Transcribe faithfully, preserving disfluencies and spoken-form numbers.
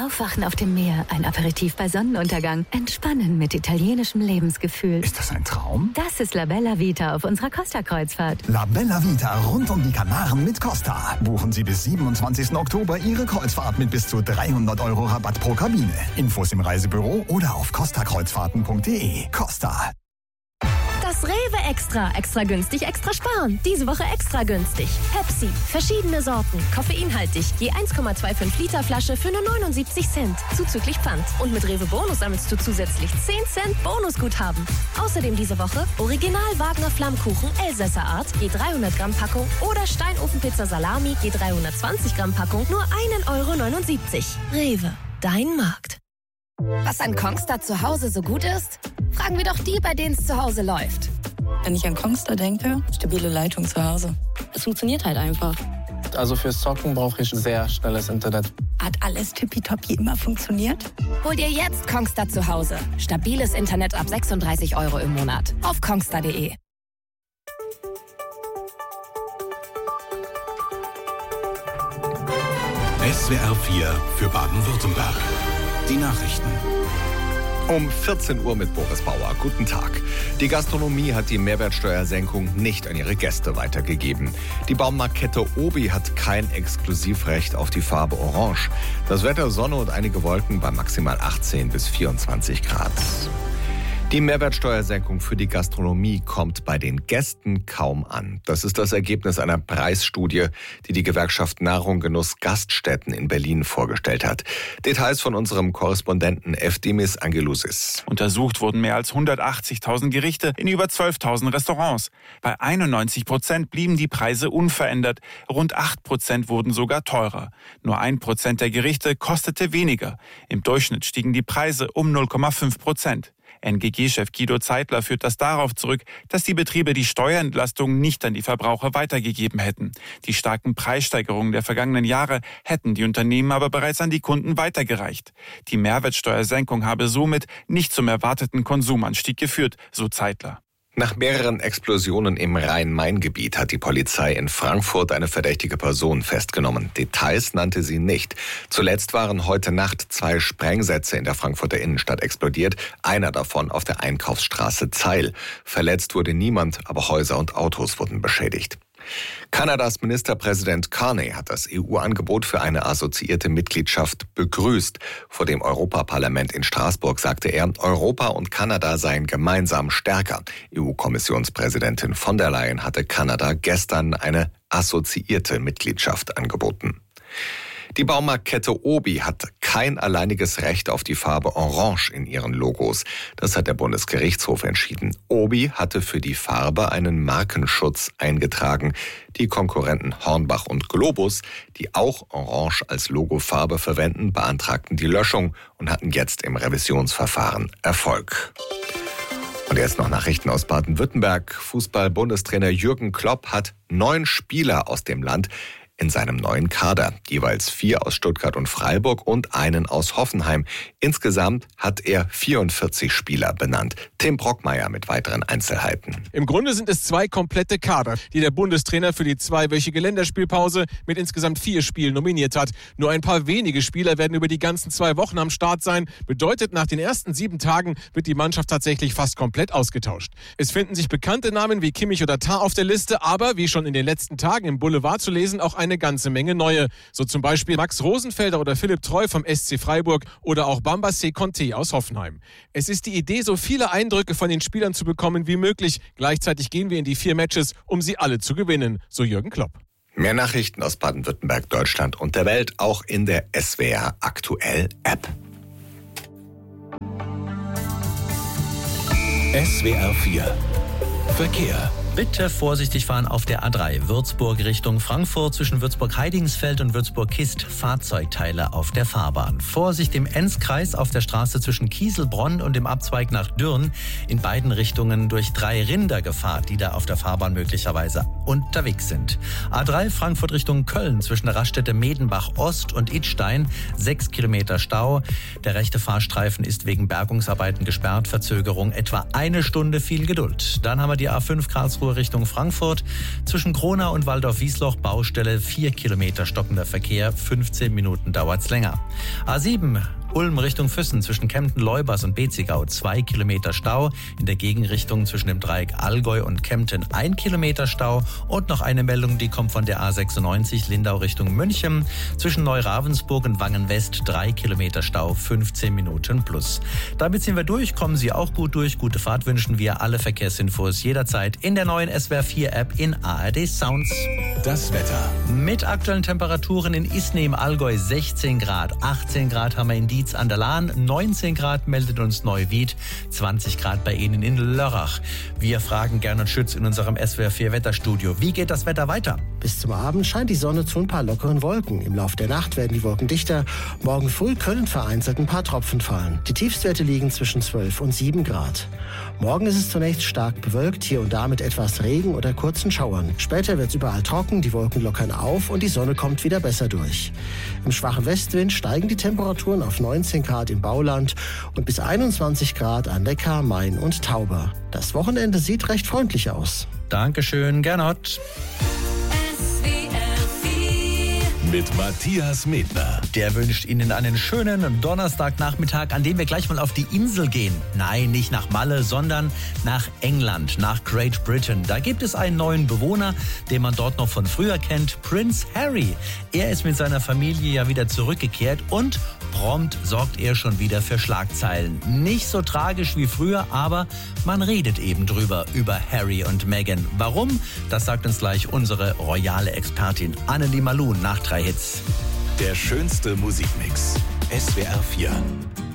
Aufwachen auf dem Meer, ein Aperitif bei Sonnenuntergang. Entspannen mit italienischem Lebensgefühl. Ist das ein Traum? Das ist La Bella Vita auf unserer Costa-Kreuzfahrt. La Bella Vita rund um die Kanaren mit Costa. Buchen Sie bis siebenundzwanzigsten Oktober Ihre Kreuzfahrt mit bis zu dreihundert Euro Rabatt pro Kabine. Infos im Reisebüro oder auf costa kreuzfahrten punkt de. Costa. Das Rewe Extra. Extra günstig, extra sparen. Diese Woche extra günstig. Pepsi. Verschiedene Sorten. Koffeinhaltig. Je eins Komma fünfundzwanzig Liter Flasche für nur neunundsiebzig Cent. Zuzüglich Pfand. Und mit Rewe Bonus sammelst du zusätzlich zehn Cent Bonusguthaben. Außerdem diese Woche Original Wagner Flammkuchen Elsässer Art. Je dreihundert Gramm Packung. Oder Steinofenpizza Salami. Je dreihundertzwanzig Gramm Packung. Nur ein Euro neunundsiebzig. Rewe. Dein Markt. Was an Kongstar zu Hause so gut ist? Fragen wir doch die, bei denen es zu Hause läuft. Wenn ich an Kongstar denke, stabile Leitung zu Hause. Es funktioniert halt einfach. Also fürs Zocken brauche ich sehr schnelles Internet. Hat alles tippitoppi immer funktioniert? Hol dir jetzt Kongstar zu Hause. Stabiles Internet ab sechsunddreißig Euro im Monat. Auf kongstar punkt de. S W R vier für Baden-Württemberg. Die Nachrichten. Um vierzehn Uhr mit Boris Bauer. Guten Tag. Die Gastronomie hat die Mehrwertsteuersenkung nicht an ihre Gäste weitergegeben. Die Baumarktkette Obi hat kein Exklusivrecht auf die Farbe Orange. Das Wetter Sonne und einige Wolken bei maximal achtzehn bis vierundzwanzig Grad. Die Mehrwertsteuersenkung für die Gastronomie kommt bei den Gästen kaum an. Das ist das Ergebnis einer Preisstudie, die die Gewerkschaft Nahrung Genuss Gaststätten in Berlin vorgestellt hat. Details von unserem Korrespondenten Evdemis Angelousis. Untersucht wurden mehr als hundertachtzigtausend Gerichte in über zwölftausend Restaurants. Bei einundneunzig Prozent blieben die Preise unverändert. Rund acht Prozent wurden sogar teurer. Nur ein Prozent der Gerichte kostete weniger. Im Durchschnitt stiegen die Preise um null Komma fünf Prozent. N G G-Chef Guido Zeitler führt das darauf zurück, dass die Betriebe die Steuerentlastung nicht an die Verbraucher weitergegeben hätten. Die starken Preissteigerungen der vergangenen Jahre hätten die Unternehmen aber bereits an die Kunden weitergereicht. Die Mehrwertsteuersenkung habe somit nicht zum erwarteten Konsumanstieg geführt, so Zeitler. Nach mehreren Explosionen im Rhein-Main-Gebiet hat die Polizei in Frankfurt eine verdächtige Person festgenommen. Details nannte sie nicht. Zuletzt waren heute Nacht zwei Sprengsätze in der Frankfurter Innenstadt explodiert, einer davon auf der Einkaufsstraße Zeil. Verletzt wurde niemand, aber Häuser und Autos wurden beschädigt. Kanadas Ministerpräsident Carney hat das E U-Angebot für eine assoziierte Mitgliedschaft begrüßt. Vor dem Europaparlament in Straßburg sagte er, Europa und Kanada seien gemeinsam stärker. E U-Kommissionspräsidentin von der Leyen hatte Kanada gestern eine assoziierte Mitgliedschaft angeboten. Die Baumarktkette Obi hat kein alleiniges Recht auf die Farbe Orange in ihren Logos. Das hat der Bundesgerichtshof entschieden. Obi hatte für die Farbe einen Markenschutz eingetragen. Die Konkurrenten Hornbach und Globus, die auch Orange als Logofarbe verwenden, beantragten die Löschung und hatten jetzt im Revisionsverfahren Erfolg. Und jetzt noch Nachrichten aus Baden-Württemberg. Fußball-Bundestrainer Jürgen Klopp hat neun Spieler aus dem Land in seinem neuen Kader. Jeweils vier aus Stuttgart und Freiburg und einen aus Hoffenheim. Insgesamt hat er vierundvierzig Spieler benannt. Tim Brockmeier mit weiteren Einzelheiten. Im Grunde sind es zwei komplette Kader, die der Bundestrainer für die zweiwöchige Länderspielpause mit insgesamt vier Spielen nominiert hat. Nur ein paar wenige Spieler werden über die ganzen zwei Wochen am Start sein. Bedeutet, nach den ersten sieben Tagen wird die Mannschaft tatsächlich fast komplett ausgetauscht. Es finden sich bekannte Namen wie Kimmich oder Tah auf der Liste, aber wie schon in den letzten Tagen im Boulevard zu lesen, auch ein eine ganze Menge neue. So zum Beispiel Max Rosenfelder oder Philipp Treu vom S C Freiburg oder auch Bambassé Conté aus Hoffenheim. Es ist die Idee, so viele Eindrücke von den Spielern zu bekommen wie möglich. Gleichzeitig gehen wir in die vier Matches, um sie alle zu gewinnen, so Jürgen Klopp. Mehr Nachrichten aus Baden-Württemberg, Deutschland und der Welt, auch in der S W R Aktuell App. S W R vier Verkehr. Bitte vorsichtig fahren auf der A drei Würzburg Richtung Frankfurt zwischen Würzburg-Heidingsfeld und Würzburg-Kist. Fahrzeugteile auf der Fahrbahn. Vorsicht im Enzkreis auf der Straße zwischen Kieselbronn und dem Abzweig nach Dürn. In beiden Richtungen durch drei Rinder Gefahr, die da auf der Fahrbahn möglicherweise unterwegs sind. A drei Frankfurt Richtung Köln zwischen der Raststätte Medenbach Ost und Idstein. Sechs Kilometer Stau. Der rechte Fahrstreifen ist wegen Bergungsarbeiten gesperrt. Verzögerung etwa eine Stunde, viel Geduld. Dann haben wir die A fünf Karlsruhe Spur Richtung Frankfurt. Zwischen Kronau und Waldorf-Wiesloch Baustelle, vier Kilometer stockender Verkehr, fünfzehn Minuten dauert's länger. A sieben Ulm Richtung Füssen zwischen Kempten-Leubers und Betzigau zwei Kilometer Stau. In der Gegenrichtung zwischen dem Dreieck Allgäu und Kempten ein Kilometer Stau. Und noch eine Meldung, die kommt von der A sechsundneunzig Lindau Richtung München. Zwischen Neuravensburg und Wangen-West drei Kilometer Stau, fünfzehn Minuten plus. Damit sind wir durch, kommen Sie auch gut durch. Gute Fahrt wünschen wir. Alle Verkehrsinfos jederzeit in der neuen S W R vier App in A R D Sounds. Das Wetter. Mit aktuellen Temperaturen in Isny im Allgäu sechzehn Grad, achtzehn Grad haben wir in Dietz an der Lahn, neunzehn Grad meldet uns Neuwied, zwanzig Grad bei Ihnen in Lörrach. Wir fragen Gernot Schütz in unserem S W R vier Wetterstudio. Wie geht das Wetter weiter? Bis zum Abend scheint die Sonne zu ein paar lockeren Wolken. Im Laufe der Nacht werden die Wolken dichter. Morgen früh können vereinzelt ein paar Tropfen fallen. Die Tiefstwerte liegen zwischen zwölf und sieben Grad. Morgen ist es zunächst stark bewölkt, hier und da mit etwas Regen oder kurzen Schauern. Später wird es überall trocken, die Wolken lockern auf und die Sonne kommt wieder besser durch. Im schwachen Westwind steigen die Temperaturen auf neunzehn Grad im Bauland und bis einundzwanzig Grad an Neckar, Main und Tauber. Das Wochenende sieht recht freundlich aus. Dankeschön, Gernot. Mit Matthias Medner. Der wünscht Ihnen einen schönen Donnerstagnachmittag, an dem wir gleich mal auf die Insel gehen. Nein, nicht nach Malle, sondern nach England, nach Great Britain. Da gibt es einen neuen Bewohner, den man dort noch von früher kennt, Prince Harry. Er ist mit seiner Familie ja wieder zurückgekehrt und prompt sorgt er schon wieder für Schlagzeilen. Nicht so tragisch wie früher, aber man redet eben drüber, über Harry und Meghan. Warum? Das sagt uns gleich unsere royale Expertin Annelie Malun nach drei Hits. Der schönste Musikmix. S W R vier.